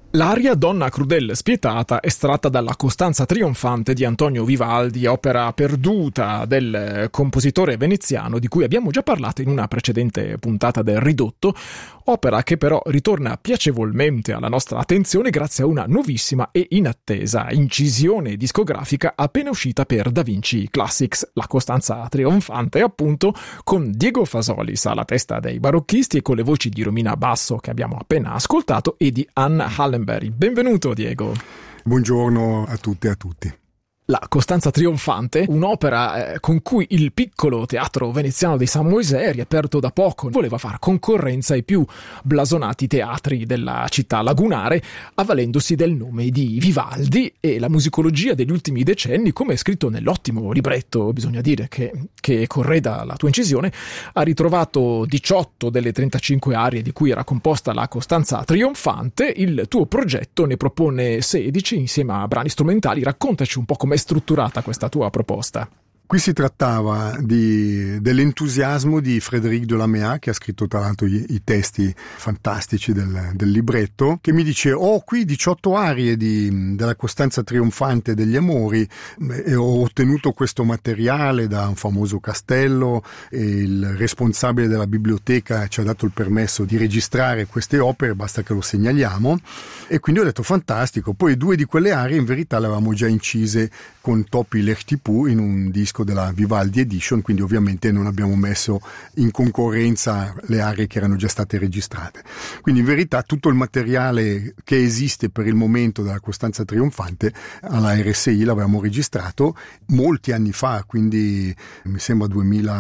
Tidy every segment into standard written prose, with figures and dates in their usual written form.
L'aria Donna crudel spietata, estratta dalla Costanza trionfante di Antonio Vivaldi, opera perduta del compositore veneziano di cui abbiamo già parlato in una precedente puntata del Ridotto, opera che però ritorna piacevolmente alla nostra attenzione grazie a una nuovissima e inattesa incisione discografica appena uscita per Da Vinci Classics, la Costanza trionfante appunto, con Diego Fasolis alla testa dei barocchisti e con le voci di Romina Basso che abbiamo appena ascoltato e di Anna Hallenberg. Benvenuto Diego. Buongiorno a tutte e a tutti. La Costanza trionfante, un'opera con cui il piccolo teatro veneziano di San Moisè, riaperto da poco, voleva far concorrenza ai più blasonati teatri della città lagunare, avvalendosi del nome di Vivaldi, e la musicologia degli ultimi decenni, come è scritto nell'ottimo libretto, bisogna dire, che correda la tua incisione, ha ritrovato 18 delle 35 arie di cui era composta la Costanza trionfante. Il tuo progetto ne propone 16 insieme a brani strumentali. Raccontaci un po' come strutturata questa tua proposta. Qui si trattava dell'entusiasmo di Frédéric Delamea, che ha scritto tra l'altro i testi fantastici del libretto, che mi dice: ho qui 18 arie della Costanza trionfante degli amori e ho ottenuto questo materiale da un famoso castello e il responsabile della biblioteca ci ha dato il permesso di registrare queste opere, basta che lo segnaliamo. E quindi ho detto fantastico. Poi 2 di quelle arie in verità le avevamo già incise con Topi Lechtipu in un disco della Vivaldi Edition, quindi ovviamente non abbiamo messo in concorrenza le aree che erano già state registrate. Quindi in verità tutto il materiale che esiste per il momento della Costanza trionfante alla RSI l'avevamo registrato molti anni fa, quindi mi sembra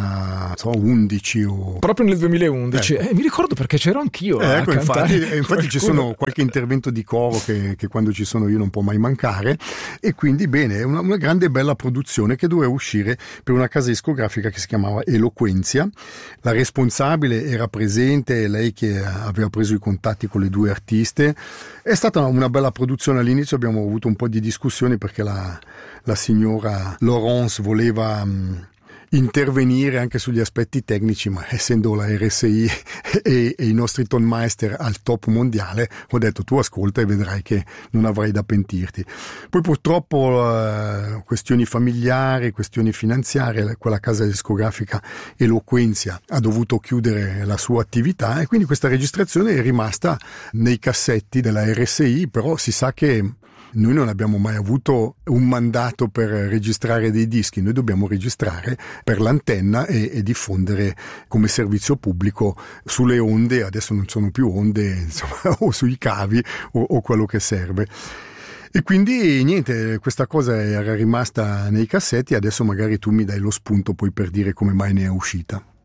2011 o... Proprio nel 2011, ecco. Mi ricordo perché c'ero anch'io a cantare. Infatti ci sono qualche intervento di coro che quando ci sono io non può mai mancare, e quindi bene, una grande e bella produzione che doveva uscire per una casa discografica che si chiamava Eloquenzia. La responsabile era presente, lei che aveva preso i contatti con le 2 artiste. È stata una bella produzione. All'inizio abbiamo avuto un po' di discussioni perché la signora Laurence voleva intervenire anche sugli aspetti tecnici, ma essendo la RSI e i nostri tonmeister al top mondiale, ho detto: tu ascolta e vedrai che non avrai da pentirti. Poi purtroppo questioni familiari, questioni finanziarie, quella casa discografica Eloquenzia ha dovuto chiudere la sua attività e quindi questa registrazione è rimasta nei cassetti della RSI, però si sa che noi non abbiamo mai avuto un mandato per registrare dei dischi, noi dobbiamo registrare per l'antenna e diffondere come servizio pubblico sulle onde, adesso non sono più onde, insomma, o sui cavi o quello che serve. E quindi niente, questa cosa era rimasta nei cassetti, adesso magari tu mi dai lo spunto poi per dire come mai ne è uscita.